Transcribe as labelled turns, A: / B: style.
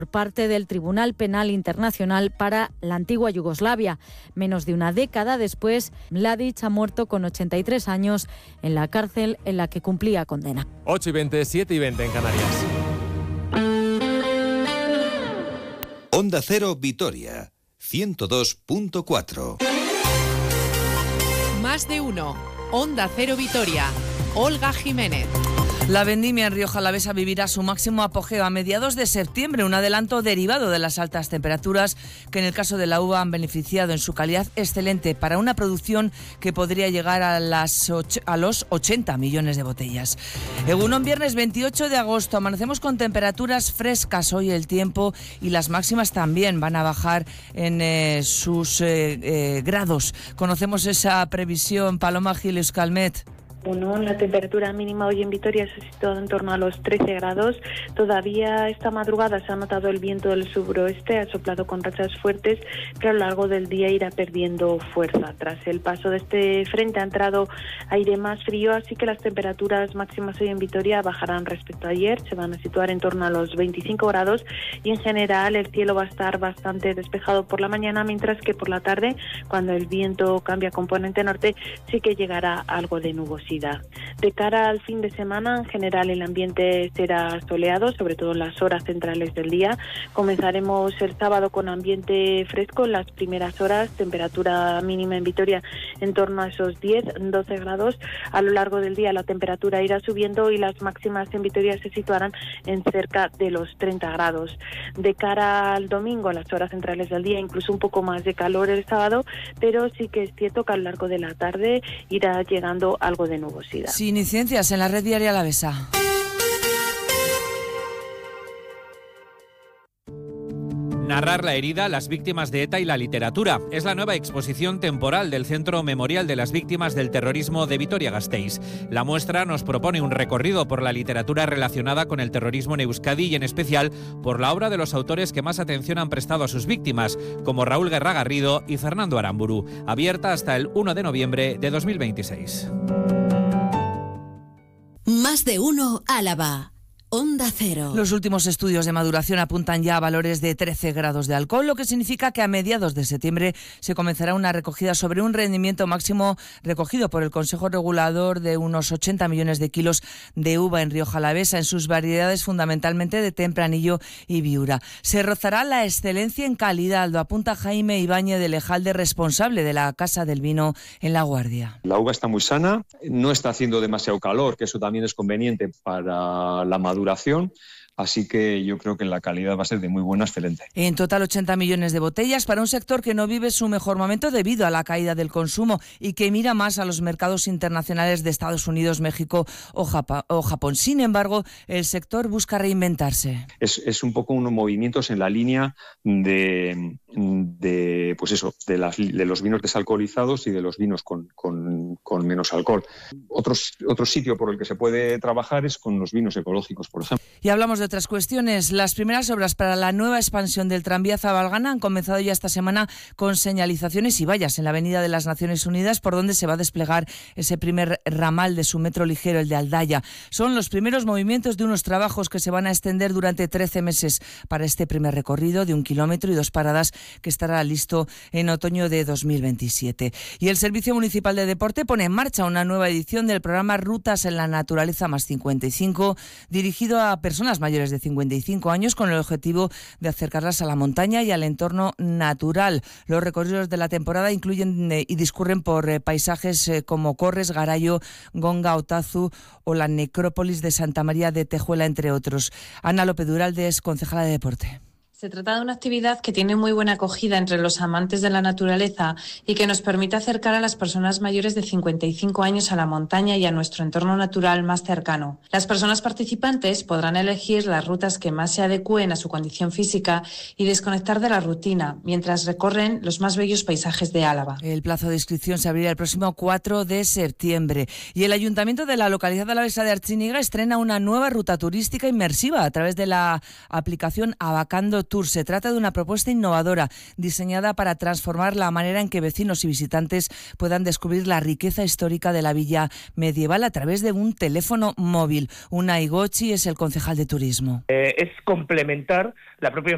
A: por parte del Tribunal Penal Internacional para la antigua Yugoslavia. Menos de una década después, Mladić ha muerto con 83 años en la cárcel en la que cumplía condena.
B: 8:20, 7:20 en Canarias.
C: Onda Cero Vitoria, 102.4.
D: Más de uno. Onda Cero Vitoria. Olga Jiménez.
E: La vendimia en Rioja Alavesa vivirá su máximo apogeo a mediados de septiembre, un adelanto derivado de las altas temperaturas que en el caso de la uva han beneficiado en su calidad excelente para una producción que podría llegar a los 80 millones de botellas. Egunon, viernes 28 de agosto, amanecemos con temperaturas frescas hoy el tiempo y las máximas también van a bajar en sus grados. Conocemos esa previsión, Paloma Gil, Euskalmet.
F: Bueno, la temperatura mínima hoy en Vitoria se ha situado en torno a los 13 grados. Todavía esta madrugada se ha notado el viento del suroeste, ha soplado con rachas fuertes, pero a lo largo del día irá perdiendo fuerza. Tras el paso de este frente ha entrado aire más frío, así que las temperaturas máximas hoy en Vitoria bajarán respecto a ayer, se van a situar en torno a los 25 grados y en general el cielo va a estar bastante despejado por la mañana, mientras que por la tarde, cuando el viento cambia a componente norte, sí que llegará algo de nubosidad. De cara al fin de semana, en general el ambiente será soleado, sobre todo en las horas centrales del día. Comenzaremos el sábado con ambiente fresco en las primeras horas, temperatura mínima en Vitoria en torno a esos 10-12 grados. A lo largo del día la temperatura irá subiendo y las máximas en Vitoria se situarán en cerca de los 30 grados. De cara al domingo, en las horas centrales del día, incluso un poco más de calor el sábado, pero sí que es cierto que a lo largo de la tarde irá llegando algo de nubosidad.
E: Sin incidencias en la red viaria alavesa.
G: Narrar la herida, las víctimas de ETA y la literatura. Es la nueva exposición temporal del Centro Memorial de las Víctimas del Terrorismo de Vitoria-Gasteiz. La muestra nos propone un recorrido por la literatura relacionada con el terrorismo en Euskadi y en especial por la obra de los autores que más atención han prestado a sus víctimas, como Raúl Guerra Garrido y Fernando Aramburu. Abierta hasta el 1 de noviembre de 2026.
H: Más de uno Álava. Onda Cero.
E: Los últimos estudios de maduración apuntan ya a valores de 13 grados de alcohol, lo que significa que a mediados de septiembre se comenzará una recogida sobre un rendimiento máximo recogido por el Consejo Regulador de unos 80 millones de kilos de uva en Rioja Alavesa, en sus variedades fundamentalmente de Tempranillo y Viura. Se rozará la excelencia en calidad, lo apunta Jaime Ibáñez de Lejalde, responsable de la Casa del Vino en La Guardia.
I: La uva está muy sana, no está haciendo demasiado calor, que eso también es conveniente para la maduración. Así que yo creo que la calidad va a ser de muy buena, excelente.
E: En total 80 millones de botellas para un sector que no vive su mejor momento debido a la caída del consumo y que mira más a los mercados internacionales de Estados Unidos, México o Japón. Sin embargo, el sector busca reinventarse.
I: Es un poco unos movimientos en la línea de los vinos desalcoholizados y de los vinos con menos alcohol. Otro sitio por el que se puede trabajar es con los vinos ecológicos, por ejemplo.
E: Y hablamos de otras cuestiones. Las primeras obras para la nueva expansión del tranvía Zabalgana han comenzado ya esta semana con señalizaciones y vallas en la Avenida de las Naciones Unidas, por donde se va a desplegar ese primer ramal de su metro ligero, el de Aldaya. Son los primeros movimientos de unos trabajos que se van a extender durante 13 meses para este primer recorrido de 1 kilómetro y 2 paradas que estará listo en otoño de 2027. Y el Servicio Municipal de Deporte pone en marcha una nueva edición del programa Rutas en la Naturaleza más 55, dirigido a personas mayores de 55 años con el objetivo de acercarlas a la montaña y al entorno natural. Los recorridos de la temporada incluyen y discurren por paisajes como Corres, Garayo, Gonga, Otazu o la necrópolis de Santa María de Tejuela, entre otros. Ana López Duralde es concejala de Deporte.
J: Se trata de una actividad que tiene muy buena acogida entre los amantes de la naturaleza y que nos permite acercar a las personas mayores de 55 años a la montaña y a nuestro entorno natural más cercano. Las personas participantes podrán elegir las rutas que más se adecúen a su condición física y desconectar de la rutina mientras recorren los más bellos paisajes de Álava.
E: El plazo de inscripción se abrirá el próximo 4 de septiembre y el Ayuntamiento de la localidad alavesa de Artziniega estrena una nueva ruta turística inmersiva a través de la aplicación Abacando Tour. Se trata de una propuesta innovadora diseñada para transformar la manera en que vecinos y visitantes puedan descubrir la riqueza histórica de la villa medieval a través de un teléfono móvil. Unai Gochi es el concejal de turismo.
K: Es complementar la propia